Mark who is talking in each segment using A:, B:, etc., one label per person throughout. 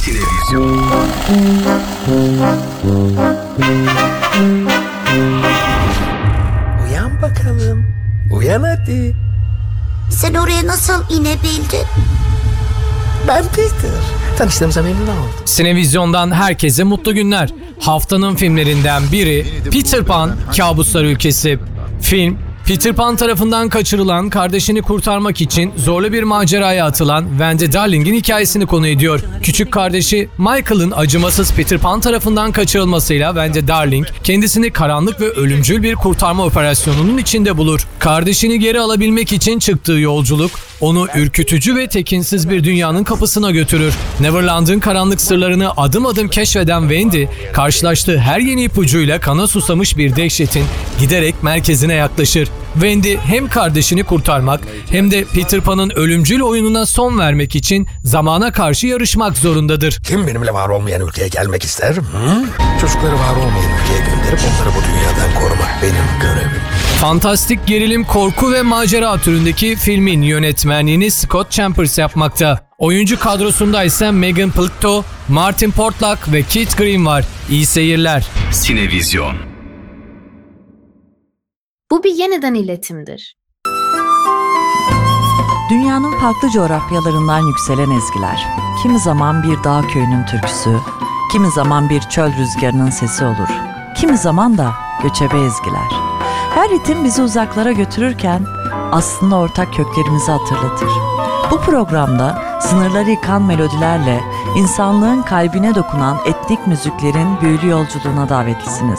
A: Sinevizyon.
B: Uyan bakalım. Uyan hadi.
C: Sen oraya nasıl inebildin?
B: Ben Peter. Tanıştığımıza memnun oldum.
D: Sinevizyon'dan herkese mutlu günler. Haftanın filmlerinden biri Peter Pan, Kabuslar Ülkesi. Film, Peter Pan tarafından kaçırılan, kardeşini kurtarmak için zorlu bir maceraya atılan Wendy Darling'in hikayesini konu ediyor. Küçük kardeşi Michael'ın acımasız Peter Pan tarafından kaçırılmasıyla Wendy Darling kendisini karanlık ve ölümcül bir kurtarma operasyonunun içinde bulur. Kardeşini geri alabilmek için çıktığı yolculuk onu ürkütücü ve tekinsiz bir dünyanın kapısına götürür. Neverland'ın karanlık sırlarını adım adım keşfeden Wendy, karşılaştığı her yeni ipucuyla kana susamış bir dehşetin giderek merkezine yaklaşır. Wendy hem kardeşini kurtarmak hem de Peter Pan'ın ölümcül oyununa son vermek için zamana karşı yarışmak zorundadır.
B: Kim benimle var olmayan ülkeye gelmek ister? Çocukları var olmayan ülkeye gönderip onları bu dünyadan korumak benim görevim.
D: Fantastik gerilim, korku ve macera türündeki filmin yönetmenliğini Scott Chambers yapmakta. Oyuncu kadrosunda ise Megan Pluto, Martin Portlock ve Keith Green var. İyi seyirler.
A: Sinevizyon.
E: Bu bir yeniden iletimdir.
F: Dünyanın farklı coğrafyalarından yükselen ezgiler. Kimi zaman bir dağ köyünün türküsü, kimi zaman bir çöl rüzgarının sesi olur. Kimi zaman da göçebe ezgiler. Her ritim bizi uzaklara götürürken aslında ortak köklerimizi hatırlatır. Bu programda sınırları yıkan melodilerle insanlığın kalbine dokunan etnik müziklerin büyülü yolculuğuna davetlisiniz.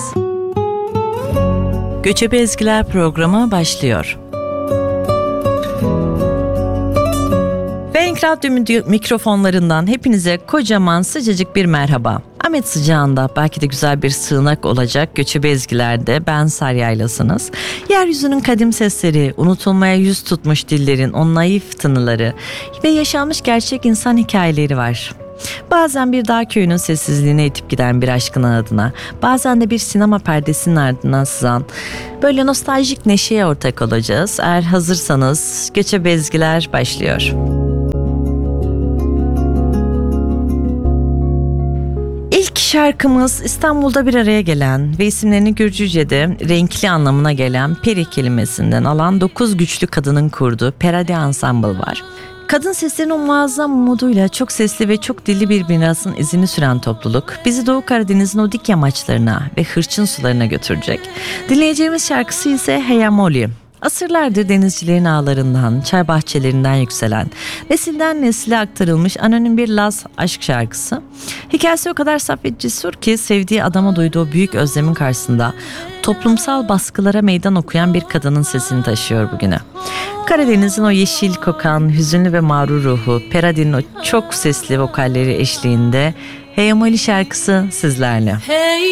F: Göçebe Ezgiler programı başlıyor. Renk Radyo mikrofonlarından hepinize kocaman sıcacık bir merhaba. Ahmet sıcağında belki de güzel bir sığınak olacak Göçebe Ezgiler'de ben Sarya'ylasınız. Yeryüzünün kadim sesleri, unutulmaya yüz tutmuş dillerin o naif tınıları ve yaşanmış gerçek insan hikayeleri var. Bazen bir dağ köyünün sessizliğine itip giden bir aşkın adına, bazen de bir sinema perdesinin ardından sızan böyle nostaljik neşeye ortak olacağız. Eğer hazırsanız Göçebe Ezgiler başlıyor. İlk şarkımız İstanbul'da bir araya gelen ve isimlerini Gürcüce'de renkli anlamına gelen peri kelimesinden alan 9 güçlü kadının kurduğu Perade Ensemble var. Kadın seslerinin o muazzam umuduyla çok sesli ve çok dilli bir mirasın izini süren topluluk bizi Doğu Karadeniz'in o dik yamaçlarına ve hırçın sularına götürecek. Dinleyeceğimiz şarkısı ise Heyamoli. Asırlardır denizcilerin ağlarından, çay bahçelerinden yükselen, nesilden nesile aktarılmış anonim bir Laz aşk şarkısı. Hikayesi o kadar saf ve cesur ki sevdiği adama duyduğu büyük özlemin karşısında toplumsal baskılara meydan okuyan bir kadının sesini taşıyor bugüne. Karadeniz'in o yeşil kokan, hüzünlü ve mağrur ruhu, Peradi'nin o çok sesli vokalleri eşliğinde Heyamoli şarkısı sizlerle.
G: Hey